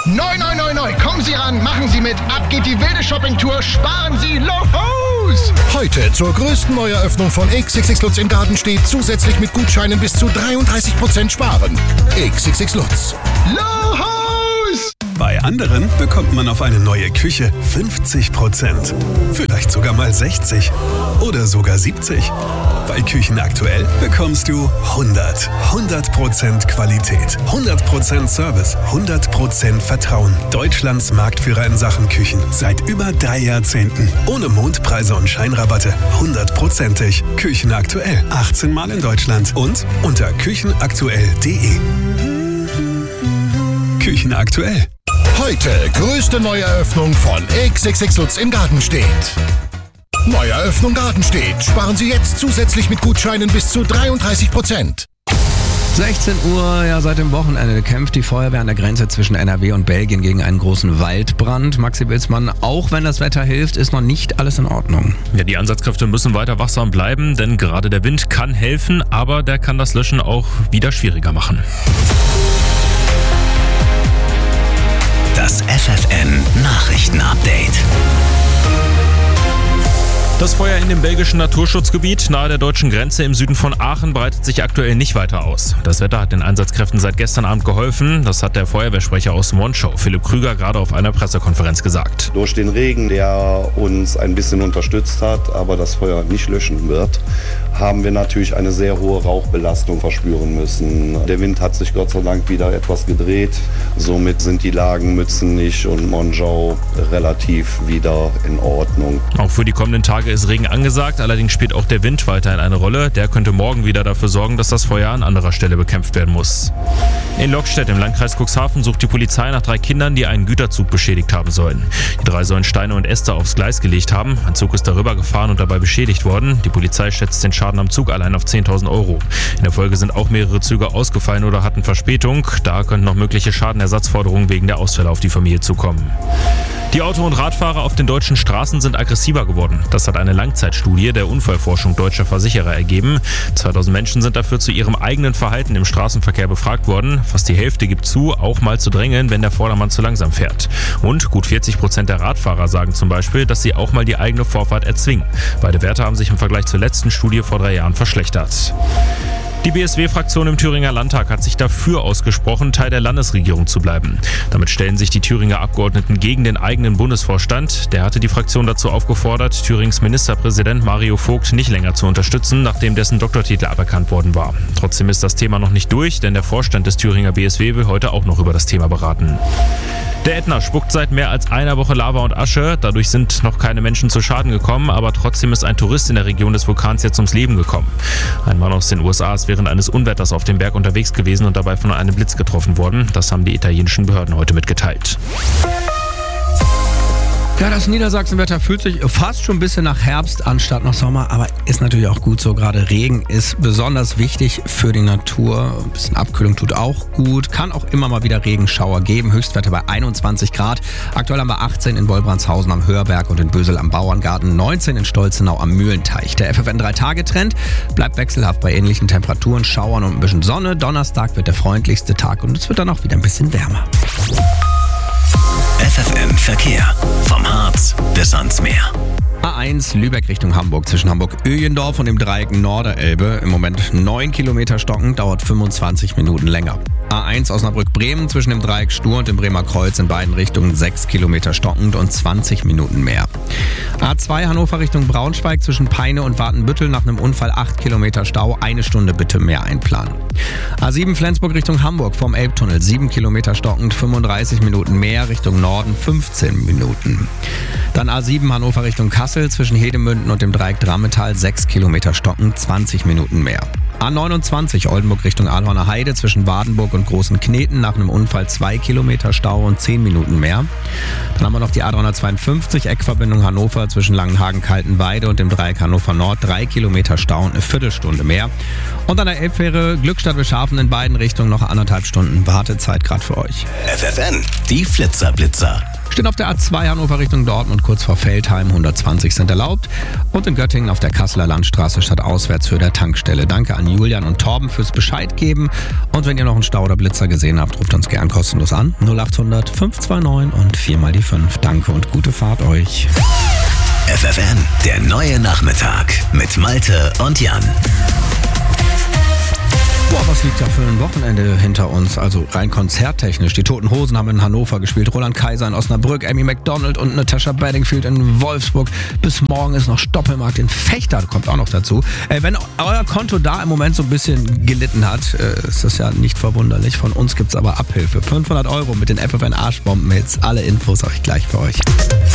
Neu. Kommen Sie ran, machen Sie mit. Ab geht die wilde Shoppingtour. Sparen Sie los! Heute zur größten Neueröffnung von XXX Lutz in Gartenstedt zusätzlich mit Gutscheinen bis zu 33% sparen. XXX Lutz. Los! Bei anderen bekommt man auf eine neue Küche 50%. Vielleicht sogar mal 60% oder sogar 70%. Bei Küchen aktuell bekommst du 100% Qualität, 100% Service, 100% Vertrauen. Deutschlands Marktführer in Sachen Küchen seit über 3 Jahrzehnten. Ohne Mondpreise und Scheinrabatte, 100%ig. Küchen aktuell, 18 Mal in Deutschland und unter küchenaktuell.de. Küchen aktuell. Heute größte Neueröffnung von XXX Lutz in Gartenstedt. Neueröffnung Gartenstedt. Sparen Sie jetzt zusätzlich mit Gutscheinen bis zu 33%. 16 Uhr, ja, seit dem Wochenende kämpft die Feuerwehr an der Grenze zwischen NRW und Belgien gegen einen großen Waldbrand. Maxi Wilsmann, auch wenn das Wetter hilft, ist noch nicht alles in Ordnung. Ja, die Einsatzkräfte müssen weiter wachsam bleiben, denn gerade der Wind kann helfen, aber der kann das Löschen auch wieder schwieriger machen. Das FFN Nachrichtenupdate. Das Feuer in dem belgischen Naturschutzgebiet nahe der deutschen Grenze im Süden von Aachen breitet sich aktuell nicht weiter aus. Das Wetter hat den Einsatzkräften seit gestern Abend geholfen. Das hat der Feuerwehrsprecher aus Monschau, Philipp Krüger, gerade auf einer Pressekonferenz gesagt. Durch den Regen, der uns ein bisschen unterstützt hat, aber das Feuer nicht löschen wird, haben wir natürlich eine sehr hohe Rauchbelastung verspüren müssen. Der Wind hat sich Gott sei Dank wieder etwas gedreht. Somit sind die Lagen Mützenich und Monschau relativ wieder in Ordnung. Auch für die kommenden Tage ist Regen angesagt, allerdings spielt auch der Wind weiterhin eine Rolle. Der könnte morgen wieder dafür sorgen, dass das Feuer an anderer Stelle bekämpft werden muss. In Lockstedt im Landkreis Cuxhaven sucht die Polizei nach 3 Kindern, die einen Güterzug beschädigt haben sollen. Die 3 sollen Steine und Äste aufs Gleis gelegt haben. Ein Zug ist darüber gefahren und dabei beschädigt worden. Die Polizei schätzt den Schaden am Zug allein auf 10.000 Euro. In der Folge sind auch mehrere Züge ausgefallen oder hatten Verspätung. Da könnten noch mögliche Schadenersatzforderungen wegen der Ausfälle auf die Familie zukommen. Die Auto- und Radfahrer auf den deutschen Straßen sind aggressiver geworden. Das hat eine Langzeitstudie der Unfallforschung deutscher Versicherer ergeben. 2000 Menschen sind dafür zu ihrem eigenen Verhalten im Straßenverkehr befragt worden. Fast die Hälfte gibt zu, auch mal zu drängeln, wenn der Vordermann zu langsam fährt. Und gut 40% der Radfahrer sagen zum Beispiel, dass sie auch mal die eigene Vorfahrt erzwingen. Beide Werte haben sich im Vergleich zur letzten Studie vor 3 Jahren verschlechtert. Die BSW-Fraktion im Thüringer Landtag hat sich dafür ausgesprochen, Teil der Landesregierung zu bleiben. Damit stellen sich die Thüringer Abgeordneten gegen den eigenen Bundesvorstand. Der hatte die Fraktion dazu aufgefordert, Thürings Ministerpräsident Mario Vogt nicht länger zu unterstützen, nachdem dessen Doktortitel aberkannt worden war. Trotzdem ist das Thema noch nicht durch, denn der Vorstand des Thüringer BSW will heute auch noch über das Thema beraten. Der Ätna spuckt seit mehr als einer Woche Lava und Asche. Dadurch sind noch keine Menschen zu Schaden gekommen, aber trotzdem ist ein Tourist in der Region des Vulkans jetzt ums Leben gekommen. Ein Mann aus den USA ist während eines Unwetters auf dem Berg unterwegs gewesen und dabei von einem Blitz getroffen worden. Das haben die italienischen Behörden heute mitgeteilt. Ja, das Niedersachsenwetter fühlt sich fast schon ein bisschen nach Herbst an statt nach Sommer, aber ist natürlich auch gut so. Gerade Regen ist besonders wichtig für die Natur. Ein bisschen Abkühlung tut auch gut. Kann auch immer mal wieder Regenschauer geben. Höchstwerte bei 21 Grad. Aktuell haben wir 18 in Wolbrandshausen am Hörberg und in Bösel am Bauerngarten, 19 in Stolzenau am Mühlenteich. Der FFN 3-Tage-Trend bleibt wechselhaft bei ähnlichen Temperaturen, Schauern und ein bisschen Sonne. Donnerstag wird der freundlichste Tag und es wird dann auch wieder ein bisschen wärmer. FFN Verkehr. Vom Harz bis ans Meer. A1 Lübeck Richtung Hamburg, zwischen Hamburg-Öjendorf und dem Dreieck Norderelbe. Im Moment 9 Kilometer stockend, dauert 25 Minuten länger. A1 Osnabrück-Bremen zwischen dem Dreieck Stur und dem Bremer Kreuz in beiden Richtungen 6 Kilometer stockend und 20 Minuten mehr. A2 Hannover Richtung Braunschweig zwischen Peine und Watenbüttel nach einem Unfall 8 Kilometer Stau, 1 Stunde bitte mehr einplanen. A7 Flensburg Richtung Hamburg vom Elbtunnel 7 Kilometer stockend, 35 Minuten mehr, Richtung Norden 15 Minuten. Dann A7 Hannover Richtung Kassel zwischen Hedemünden und dem Dreieck Drammetal 6 Kilometer stockend, 20 Minuten mehr. A29 Oldenburg Richtung Ahlhorner Heide zwischen Wadenburg und Großen Kneten nach einem Unfall 2 Kilometer Stau und 10 Minuten mehr. Dann haben wir noch die A352 Eckverbindung Hannover zwischen Langenhagen-Kaltenweide und dem Dreieck Hannover Nord 3 Kilometer Stau und eine Viertelstunde mehr. Und an der Elbfähre Glückstadt-Wilschafen in beiden Richtungen noch 1,5 Stunden Wartezeit gerade für euch. FFN, die Flitzer-Blitzer. Stehen auf der A2 Hannover Richtung Dortmund kurz vor Veltheim, 120 sind erlaubt. Und in Göttingen auf der Kasseler Landstraße statt Auswärtshöhe der Tankstelle. Danke an Julian und Torben fürs Bescheid geben. Und wenn ihr noch einen Stau oder Blitzer gesehen habt, ruft uns gern kostenlos an. 0800 529 und 4 mal die 5. Danke und gute Fahrt euch. FFN, der neue Nachmittag mit Malte und Jan. Boah, was liegt da für ein Wochenende hinter uns? Also rein konzerttechnisch. Die Toten Hosen haben in Hannover gespielt, Roland Kaiser in Osnabrück, Amy Macdonald und Natasha Bedingfield in Wolfsburg. Bis morgen ist noch Stoppelmarkt in Vechta, kommt auch noch dazu. Wenn euer Konto da im Moment so ein bisschen gelitten hat, ist das ja nicht verwunderlich. Von uns gibt's aber Abhilfe. 500 € mit den FFN Arschbomben-Hits. Alle Infos habe ich gleich für euch.